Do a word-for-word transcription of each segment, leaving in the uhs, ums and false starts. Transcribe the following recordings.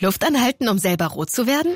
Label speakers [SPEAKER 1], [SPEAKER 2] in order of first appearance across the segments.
[SPEAKER 1] Luft anhalten, um selber rot zu werden?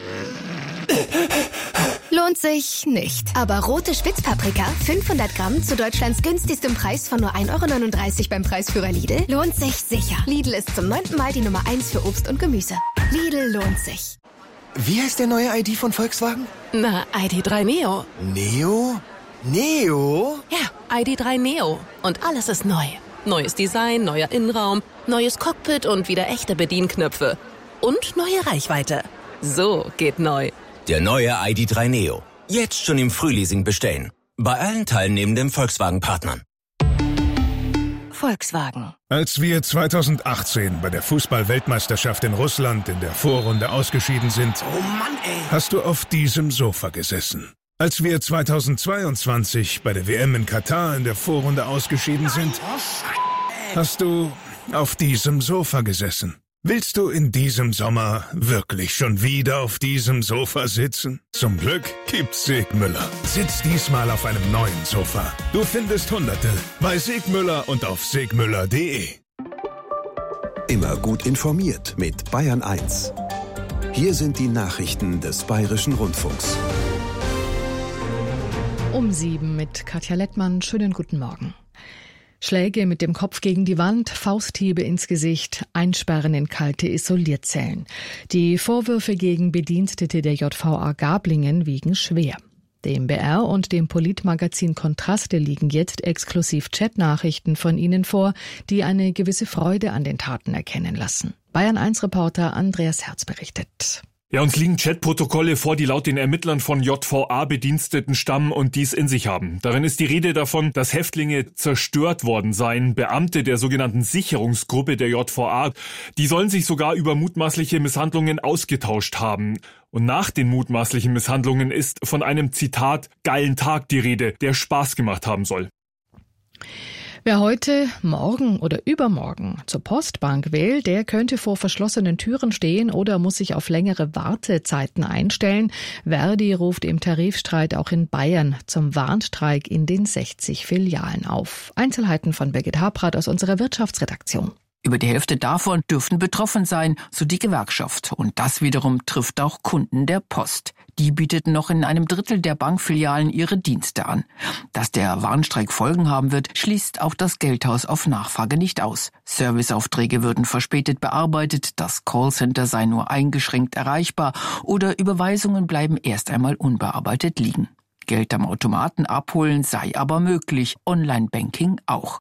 [SPEAKER 1] Lohnt sich nicht. Aber rote Spitzpaprika, fünfhundert Gramm zu Deutschlands günstigstem Preis von nur ein Euro neununddreißig beim Preisführer Lidl, lohnt sich sicher. Lidl ist zum neunten Mal die Nummer eins für Obst und Gemüse. Lidl lohnt sich.
[SPEAKER 2] Wie heißt der neue I D von Volkswagen?
[SPEAKER 3] Na, I D drei Neo.
[SPEAKER 2] Neo? Neo?
[SPEAKER 3] Ja, I D drei Neo. Und alles ist neu. Neues Design, neuer Innenraum, neues Cockpit und wieder echte Bedienknöpfe. Und neue Reichweite. So geht neu.
[SPEAKER 4] Der neue I D drei Neo. Jetzt schon im Frühleasing bestellen. Bei allen teilnehmenden Volkswagen-Partnern.
[SPEAKER 3] Volkswagen.
[SPEAKER 5] Als wir zweitausendachtzehn bei der Fußball-Weltmeisterschaft in Russland in der Vorrunde ausgeschieden sind,
[SPEAKER 2] Oh Mann, ey.
[SPEAKER 5] hast du auf diesem Sofa gesessen. Als wir zweitausendzweiundzwanzig bei der W M in Katar in der Vorrunde ausgeschieden sind, hast du auf diesem Sofa gesessen. Willst du in diesem Sommer wirklich schon wieder auf diesem Sofa sitzen? Zum Glück gibt's Segmüller. Sitz diesmal auf einem neuen Sofa. Du findest Hunderte bei Segmüller und auf segmüller punkt de.
[SPEAKER 6] Immer gut informiert mit Bayern eins. Hier sind die Nachrichten des Bayerischen Rundfunks.
[SPEAKER 7] Um sieben mit Katja Lettmann. Schönen guten Morgen. Schläge mit dem Kopf gegen die Wand, Fausthiebe ins Gesicht, Einsperren in kalte Isolierzellen. Die Vorwürfe gegen Bedienstete der J V A Gablingen wiegen schwer. Dem B R und dem Politmagazin Kontraste liegen jetzt exklusiv Chatnachrichten von ihnen vor, die eine gewisse Freude an den Taten erkennen lassen. Bayern eins Reporter Andreas Herz berichtet.
[SPEAKER 8] Ja, uns liegen Chatprotokolle vor, die laut den Ermittlern von J V A-Bediensteten stammen und dies in sich haben. Darin ist die Rede davon, dass Häftlinge zerstört worden seien. Beamte der sogenannten Sicherungsgruppe der J V A, die sollen sich sogar über mutmaßliche Misshandlungen ausgetauscht haben. Und nach den mutmaßlichen Misshandlungen ist von einem, Zitat, geilen Tag die Rede, der Spaß gemacht haben soll.
[SPEAKER 7] Wer heute, morgen oder übermorgen zur Postbank will, der könnte vor verschlossenen Türen stehen oder muss sich auf längere Wartezeiten einstellen. Verdi ruft im Tarifstreit auch in Bayern zum Warnstreik in den sechzig Filialen auf. Einzelheiten von Birgit Habrath aus unserer Wirtschaftsredaktion.
[SPEAKER 9] Über die Hälfte davon dürften betroffen sein, so die Gewerkschaft. Und das wiederum trifft auch Kunden der Post. Die bieteten noch in einem Drittel der Bankfilialen ihre Dienste an. Dass der Warnstreik Folgen haben wird, schließt auch das Geldhaus auf Nachfrage nicht aus. Serviceaufträge würden verspätet bearbeitet, das Callcenter sei nur eingeschränkt erreichbar oder Überweisungen bleiben erst einmal unbearbeitet liegen. Geld am Automaten abholen sei aber möglich, Online-Banking auch.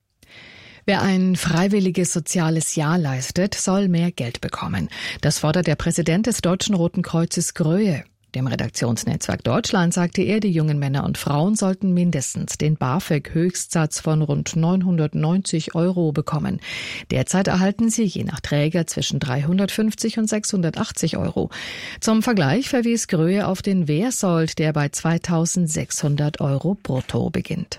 [SPEAKER 7] Wer ein freiwilliges soziales Jahr leistet, soll mehr Geld bekommen. Das fordert der Präsident des Deutschen Roten Kreuzes Gröhe. Dem Redaktionsnetzwerk Deutschland sagte er, die jungen Männer und Frauen sollten mindestens den BAföG-Höchstsatz von rund neunhundertneunzig Euro bekommen. Derzeit erhalten sie je nach Träger zwischen dreihundertfünfzig und sechshundertachtzig Euro. Zum Vergleich verwies Gröhe auf den Wehrsold, der bei zweitausendsechshundert Euro brutto beginnt.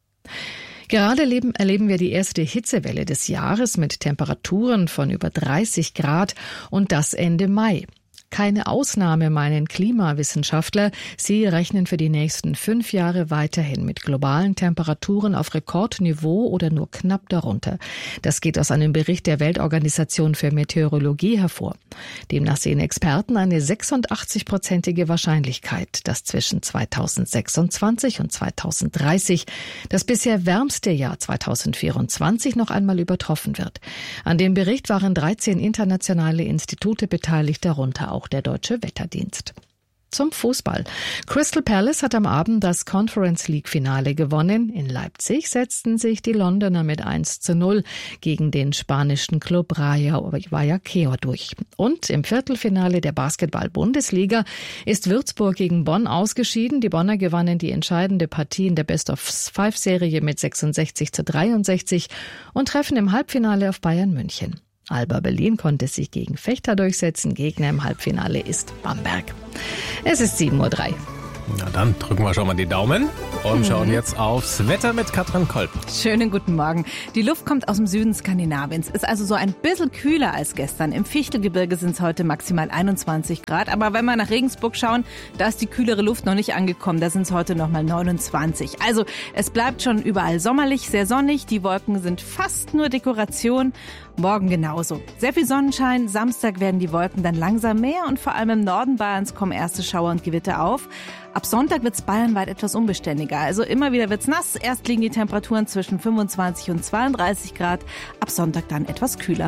[SPEAKER 7] Gerade erleben, erleben wir die erste Hitzewelle des Jahres mit Temperaturen von über dreißig Grad und das Ende Mai. Keine Ausnahme, meinen Klimawissenschaftler. Sie rechnen für die nächsten fünf Jahre weiterhin mit globalen Temperaturen auf Rekordniveau oder nur knapp darunter. Das geht aus einem Bericht der Weltorganisation für Meteorologie hervor. Demnach sehen Experten eine sechsundachtzig-prozentige Wahrscheinlichkeit, dass zwischen zweitausendsechsundzwanzig und zweitausenddreißig das bisher wärmste Jahr zweitausendvierundzwanzig noch einmal übertroffen wird. An dem Bericht waren dreizehn internationale Institute beteiligt, darunter auch der Deutsche Wetterdienst. Zum Fußball. Crystal Palace hat am Abend das Conference League Finale gewonnen. In Leipzig setzten sich die Londoner mit eins zu null gegen den spanischen Club Rayo Vallecano durch. Und im Viertelfinale der Basketball-Bundesliga ist Würzburg gegen Bonn ausgeschieden. Die Bonner gewannen die entscheidende Partie in der Best-of-Five-Serie mit sechsundsechzig zu dreiundsechzig und treffen im Halbfinale auf Bayern München. Alba Berlin konnte sich gegen Fechter durchsetzen. Gegner im Halbfinale ist Bamberg. Es ist sieben Uhr drei.
[SPEAKER 10] Na dann drücken wir schon mal die Daumen und mhm. schauen jetzt aufs Wetter mit Katrin Kolb.
[SPEAKER 11] Schönen guten Morgen. Die Luft kommt aus dem Süden Skandinaviens. Ist also so ein bisschen kühler als gestern. Im Fichtelgebirge sind es heute maximal einundzwanzig Grad. Aber wenn wir nach Regensburg schauen, da ist die kühlere Luft noch nicht angekommen. Da sind es heute nochmal neunundzwanzig. Also es bleibt schon überall sommerlich, sehr sonnig. Die Wolken sind fast nur Dekoration. Morgen genauso. Sehr viel Sonnenschein. Samstag werden die Wolken dann langsam mehr und vor allem im Norden Bayerns kommen erste Schauer und Gewitter auf. Ab Sonntag wird es bayernweit etwas unbeständiger. Also immer wieder wird's nass. Erst liegen die Temperaturen zwischen fünfundzwanzig und zweiunddreißig Grad. Ab Sonntag dann etwas kühler.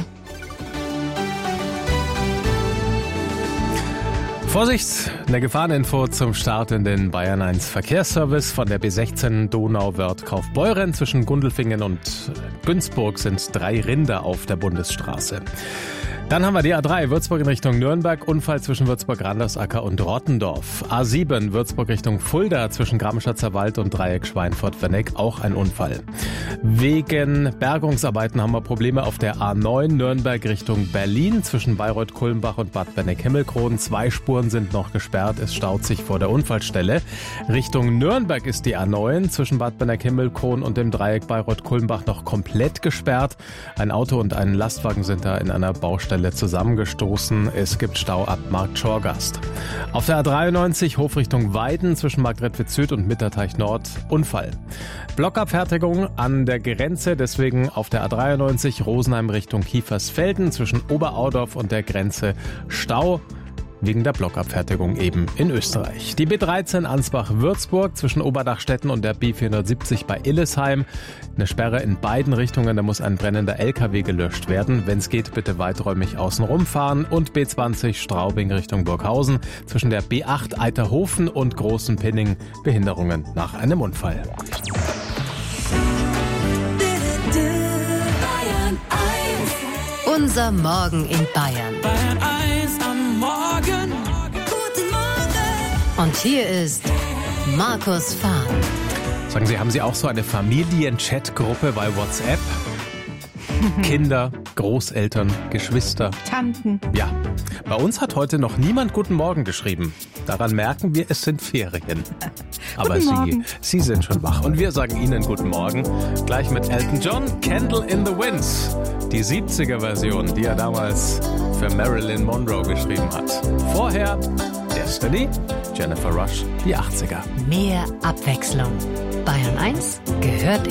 [SPEAKER 10] Vorsicht, eine Gefahreninfo zum Start in den Bayern eins Verkehrsservice. Von der B sechzehn Donau-Wörth-Kaufbeuren zwischen Gundelfingen und Günzburg sind drei Rinder auf der Bundesstraße. Dann haben wir die A drei Würzburg in Richtung Nürnberg, Unfall zwischen Würzburg-Randersacker und Rottendorf. A sieben Würzburg Richtung Fulda zwischen Grabenschatzer Wald und Dreieck Schweinfurt-Werneck, auch ein Unfall. Wegen Bergungsarbeiten haben wir Probleme auf der A neun Nürnberg Richtung Berlin zwischen Bayreuth-Kulmbach und Bad Benneck-Himmelkron. Zwei Spuren sind noch gesperrt, es staut sich vor der Unfallstelle. Richtung Nürnberg ist die A neun zwischen Bad Benneck-Himmelkron und dem Dreieck Bayreuth-Kulmbach noch komplett gesperrt. Ein Auto und ein Lastwagen sind da in einer Baustelle zusammengestoßen. Es gibt Stau ab Markt Schorgast. Auf der A dreiundneunzig Hof Richtung Weiden zwischen Marktredwitz Süd und Mitterteich Nord Unfall. Blockabfertigung an der Grenze, deswegen auf der A dreiundneunzig Rosenheim Richtung Kiefersfelden zwischen Oberaudorf und der Grenze Stau. Wegen der Blockabfertigung eben in Österreich. Die B dreizehn Ansbach-Würzburg zwischen Oberdachstetten und der B vierhundertsiebzig bei Illesheim. Eine Sperre in beiden Richtungen, da muss ein brennender L K W gelöscht werden. Wenn es geht, bitte weiträumig außenrum fahren. Und B zwanzig Straubing Richtung Burghausen zwischen der B acht Eiterhofen und Großen Pinning. Behinderungen nach einem Unfall.
[SPEAKER 12] Unser Morgen in Bayern.
[SPEAKER 13] Bayern eins am Morgen.
[SPEAKER 12] Guten Morgen. Und hier ist Markus Fahn.
[SPEAKER 10] Sagen Sie, haben Sie auch so eine Familien-Chat-Gruppe bei WhatsApp? Kinder, Großeltern, Geschwister.
[SPEAKER 11] Tanten.
[SPEAKER 10] Ja, bei uns hat heute noch niemand Guten Morgen geschrieben. Daran merken wir, es sind Ferien. Aber Sie, Sie sind schon wach und wir sagen Ihnen Guten Morgen. Gleich mit Elton John, Candle in the Wind. Die siebziger-Version, die er damals für Marilyn Monroe geschrieben hat. Vorher Destiny, Jennifer Rush, die achtziger.
[SPEAKER 12] Mehr Abwechslung. Bayern eins gehört